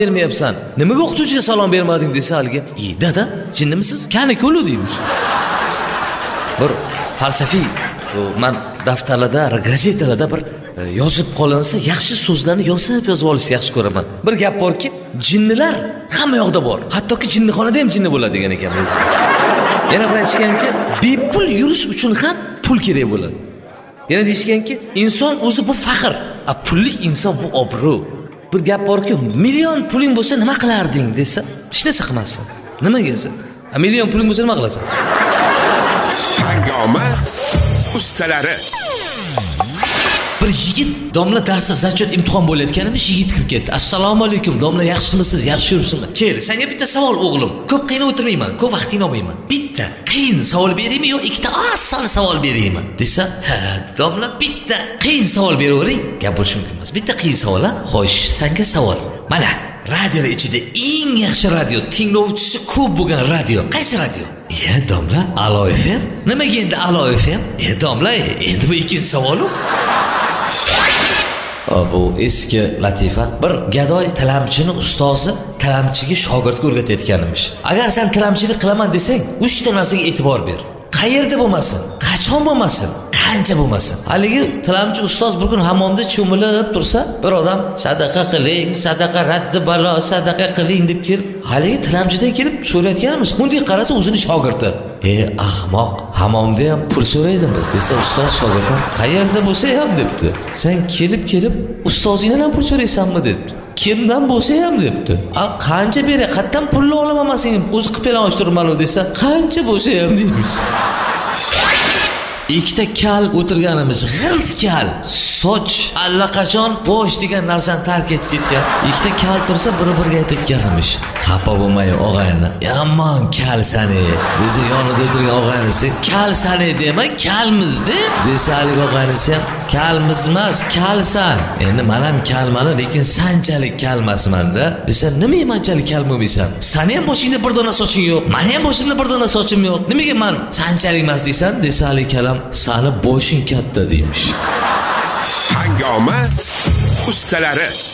bermayapsan. Nimaga o'qituvchiga salom bermading desa haligi, dada, jinnimisiz? Kani-ko'lu deymish. Bir falsafiy, men daftarlarda, gazetalarda bir yozib qolinsa, yaxshi so'zlarni yozib olishni yaxshi ko'raman. Bir gap borki, jinnilar hamma yoqda bor. Hattoki jinnixonada ham jinni bo'ladi degan ekan. Yana bir aytishganki, bepul yurish uchun ham pul kerak bo'ladi. Yana deyishganki, inson o'zi bu faxr, pullik inson bu obro'. Bir gap borki, million puling bo'lsa nima qilarding desa, hech narsa qilmassan. Nimaga desa? Million puling bo'lsa nima qilasan? Hangoma ustalari. Bir yigit domla darsda zachot imtihon bo'layotganimiz yigit kirib ketdi. Assalomu alaykum, domla yaxshimisiz? Yaxshi yuribsizmi? Kel, senga bitta savol o'g'lim. Ko'p qiyin o'tirmayman, ko'p vaqtingni olmayman. Bitta qiyin savol beraymi yo ikkita oson savol beraymi? Desa, ha, domla bitta qiyin savol beravering. Gap bo'lishi mumkin emas. Bitta qiyin savol, ha? Xo'sh, senga savol. Mana, radio ichida eng yaxshi radio, tinglovchisi ko'p bo'lgan radio. Qaysi radio? Domla, Alo FM. Nimaga endi Alo FM? Domla, endi bu ikkinchi savol-ku. Bu eski latifa. Bir gadoy tilamchini ustozi tilamchiga shogirdga o'rgatayotganimish. Agar sen tilamchilik qilaman desang, 3 ta narsaga e'tibor ber. Qayerda bo'lmasin, qachon bo'lmasin, qancha bo'lmasin. Haligi tilamchi ustoz bir kun hammomda cho'milib tursa, bir odam sadaqa qiling, sadaqa raddi balo, sadaqa qiling deb kelib, haligi tilamchidan kelib so'rayotganimiz. Bunday qarasa o'zini shogirdi. Ahmoq, hammomda ham pul so'raydimi desa, ustoz shogirdan qayerda bo'lsa ham debdi. Sen kelib ustozingdan ham pul so'raysanmi debdi. Kimdan bo'lsa ham debdi. Qancha beray, qayerdan pulni olaman sen? O'zi qilib turibman-ku desa, qancha bo'lsa ham deymiz. Ikkita kal o'tirganimiz, g'irt kal, soch allaqachon bosh degan narsani tark etib ketgan. Ikkita kal tursa, bir-biriga aytayotganimiz. Xafa bo'lmay og'ayni. Yomon kal sani. Desa yonida o'tirgan og'aynisi, kal sani dema, kalmiz-da. Desa haligi og'aynisi ham, kalmiz emas, kalsan. Endi men ham kalman, lekin sanchalik kalmasman-da. Desa, nimaga manchalik kal bo'lmaysan? Sani ham boshingda bir dona soching yo'q, meni ham boshimda bir dona sochim yo'q. Nimaga men sanchalik emas deysan? Desa haligi kalam, sani boshing katta deymish. Hangoma ustalari.